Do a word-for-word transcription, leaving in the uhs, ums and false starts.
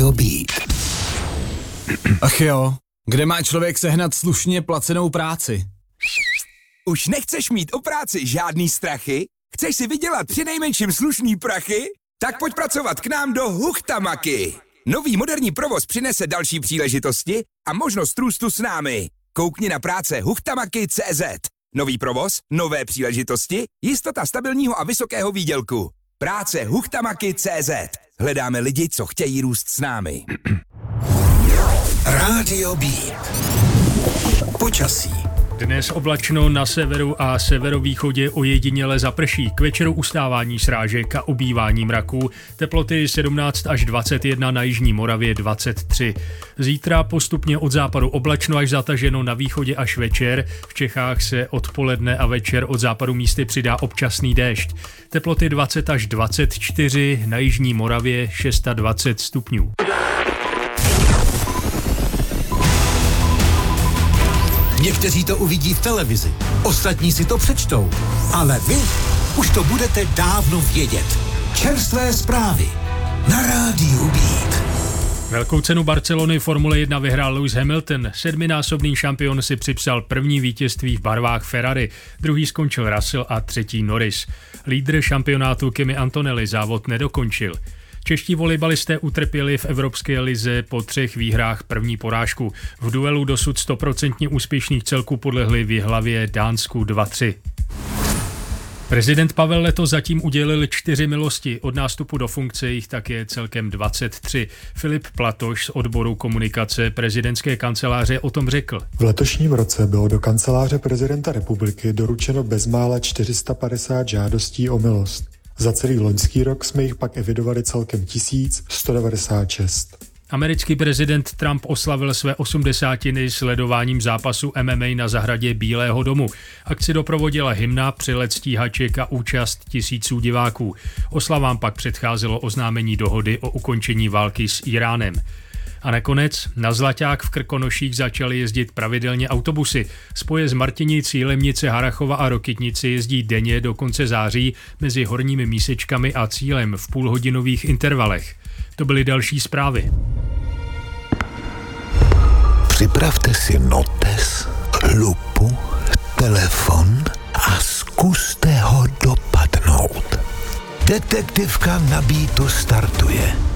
Rádio Beat. Ach jo, kde má člověk sehnat slušně placenou práci? Už nechceš mít o práci žádný strachy? Chceš si vydělat přinejmenším slušný prachy? Tak pojď pracovat k nám do Huchtamaky. Nový moderní provoz přinese další příležitosti a možnost růstu s námi. Koukni na práce huchtamaky tečka cé zet. Nový provoz, nové příležitosti, jistota stabilního a vysokého výdělku. Práce huchtamaky tečka cé zet. Hledáme lidi, co chtějí růst s námi. Rádio Beat. Počasí. Dnes oblačno na severu a severovýchodě ojediněle zaprší. K večeru ustávání srážek a ubývání mraků. Teploty sedmnáct až dvacet jedna, na jižní Moravě dvacet tři. Zítra postupně od západu oblačno až zataženo, na východě až večer. V Čechách se odpoledne a večer od západu místy přidá občasný déšť. Teploty dvacet až dvacet čtyři, na jižní Moravě dvacet šest stupňů. Někteří to uvidí v televizi, ostatní si to přečtou, ale vy už to budete dávno vědět. Čerstvé zprávy na Rádiu Beat. Velkou cenu Barcelony Formule jedna vyhrál Lewis Hamilton. Sedminásobný šampion si připsal první vítězství v barvách Ferrari, druhý skončil Russell a třetí Norris. Lídr šampionátu Kimi Antonelli závod nedokončil. Čeští volejbalisté utrpěli v Evropské lize po třech výhrách první porážku. V duelu dosud stoprocentně úspěšných celků podlehli v Jihlavě Dánsku dva tři. Prezident Pavel letos zatím udělil čtyři milosti. Od nástupu do funkce jich tak je celkem dvacet tři. Filip Platoš z odboru komunikace prezidentské kanceláře o tom řekl. V letošním roce bylo do kanceláře prezidenta republiky doručeno bezmála čtyři sta padesát žádostí o milost. Za celý loňský rok jsme jich pak evidovali celkem tisíc sto devadesát šest. Americký prezident Trump oslavil své osmdesátiny sledováním zápasu M M A na zahradě Bílého domu. Akci doprovodila hymna, přelet stíhaček a účast tisíců diváků. Oslavám pak předcházelo oznámení dohody o ukončení války s Iránem. A nakonec na Zlaťák v Krkonoších začaly jezdit pravidelně autobusy. Spoje z Martinic, Jilemnice, Harrachova a Rokytnice jezdí denně do konce září mezi Horními Mísečkami a Cílem v půlhodinových intervalech. To byly další zprávy. Připravte si notes, lupu, telefon a zkuste ho dopadnout. Detektivka na Beatu startuje.